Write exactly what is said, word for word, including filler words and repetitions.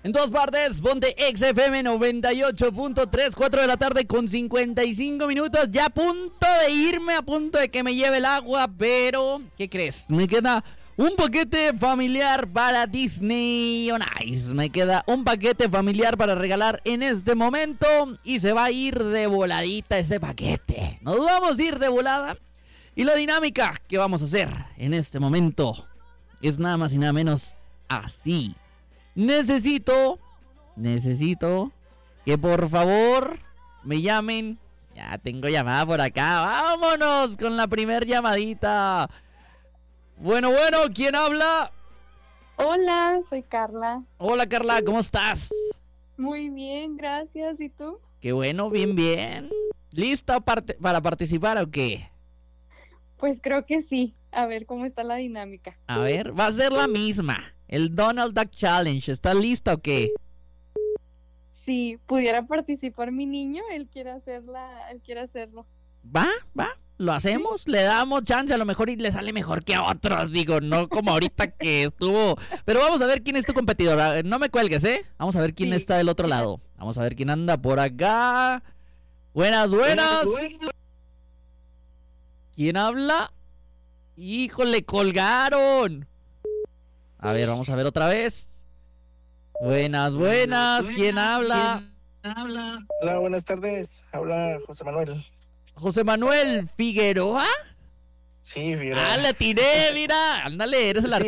En todas partes, ponte X F M noventa y ocho punto tres, cuatro de la tarde con cincuenta y cinco minutos. Ya a punto de irme, a punto de que me lleve el agua, pero ¿qué crees? Me queda un paquete familiar para Disney on Ice. Me queda un paquete familiar para regalar en este momento y se va a ir de voladita ese paquete. Nos vamos a ir de volada. Y la dinámica que vamos a hacer en este momento es nada más y nada menos así. Necesito, necesito que por favor me llamen. Ya tengo llamada por acá. Vámonos con la primer llamadita. Bueno, bueno, ¿quién habla? Hola, soy Carla. Hola, Carla, ¿cómo estás? Muy bien, gracias. ¿Y tú? Qué bueno, bien, bien. ¿Lista part- para participar o qué? Pues creo que sí. A ver cómo está la dinámica. A ver, va a ser la misma. El Donald Duck Challenge. ¿Estás lista o qué? Si pudiera participar mi niño, él quiere hacerla, él quiere hacerlo. ¿Va? ¿Va? ¿Lo hacemos? Le damos chance a lo mejor y le sale mejor que a otros. Digo, no como ahorita que estuvo. Pero vamos a ver quién es tu competidora. No me cuelgues, ¿eh? Vamos a ver quién Sí. está del otro lado. Vamos a ver quién anda por acá. Buenas, buenas. ¿Quién habla? Híjole, colgaron. A ver, vamos a ver otra vez. Buenas, buenas. ¿Quién habla? Hola, buenas tardes. Habla José Manuel. José Manuel Figueroa. Sí, Figueroa. Ah, le tiré, mira. Ándale, eres el Sí,